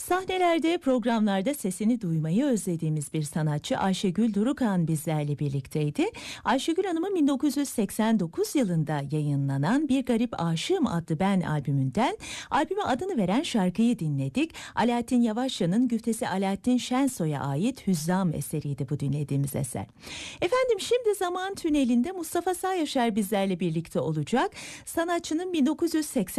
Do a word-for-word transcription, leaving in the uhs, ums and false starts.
Sahnelerde, programlarda sesini duymayı özlediğimiz bir sanatçı Ayşegül Durukan bizlerle birlikteydi. Ayşegül Hanım'ın bin dokuz yüz seksen dokuz yılında yayınlanan Bir Garip Aşığım adlı Ben albümünden albüme adını veren şarkıyı dinledik. Alaaddin Yavaşça'nın güftesi Alaaddin Şensoy'a ait Hüzzam eseriydi bu dinlediğimiz eser. Efendim şimdi Zaman Tüneli'nde Mustafa Sağyaşar bizlerle birlikte olacak. Sanatçının bin dokuz yüz seksen